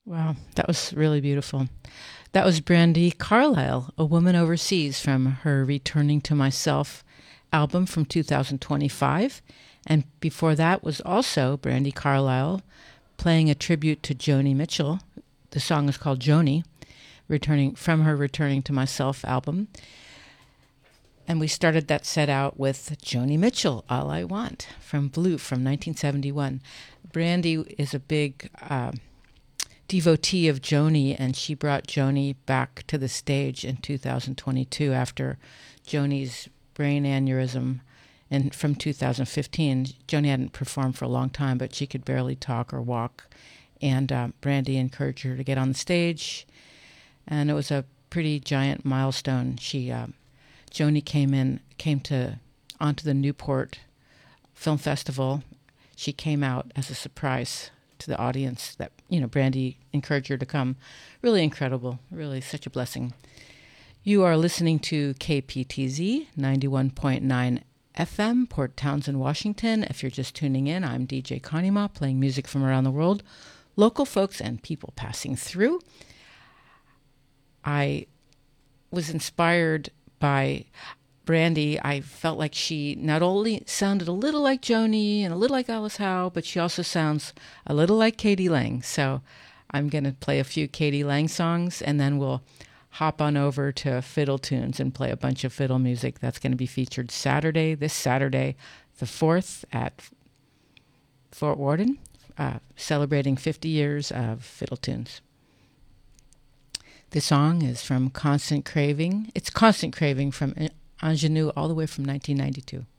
Wow, that was really beautiful. That was Brandy Carlisle, A Woman Overseas, from her Returning to Myself album from 2025. And before that was also Brandy Carlisle playing a tribute to Joni Mitchell. The song is called Joni, returning from her Returning to Myself album. And we started that set out with Joni Mitchell, All I Want, from Blue from 1971. Brandy is a big devotee of Joni, and she brought Joni back to the stage in 2022 after Joni's brain aneurysm. And from 2015, Joni hadn't performed for a long time, but she could barely talk or walk. And Brandy encouraged her to get on the stage, and it was a pretty giant milestone. Joni came onto the Newport Film Festival. She came out as a surprise to the audience that, Brandy encouraged her to come. Really incredible. Really such a blessing. You are listening to KPTZ 91.9 FM, Port Townsend, Washington. If you're just tuning in, I'm DJ Conima, playing music from around the world, local folks and people passing through. I was inspired by Brandy. I felt like she not only sounded a little like Joni and a little like Alice Howe, but she also sounds a little like Katie Lang. So I'm going to play a few Katie Lang songs, and then we'll hop on over to Fiddle Tunes and play a bunch of fiddle music that's going to be featured this Saturday, the 4th at Fort Worden, celebrating 50 years of Fiddle Tunes. The song is from Constant Craving. It's Constant Craving from Ingenue all the way from 1992.